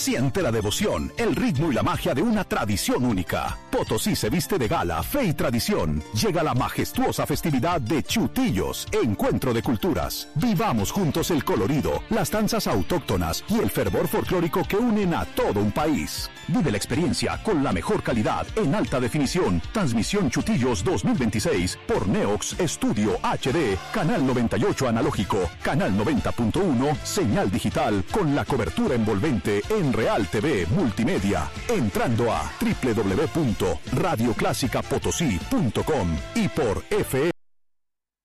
Siente la devoción, el ritmo y la magia de una tradición única. Potosí se viste de gala, fe y tradición. Llega la majestuosa festividad de Chutillos, encuentro de culturas. Vivamos juntos el colorido, las danzas autóctonas y el fervor folclórico que unen a todo un país. Vive la experiencia con la mejor calidad en alta definición. Transmisión Chutillos 2026 por Neox Studio HD, Canal 98 analógico, Canal 90.1, señal digital con la cobertura envolvente en Real TV Multimedia. Entrando a www.radioclasicapotosí.com y por FM.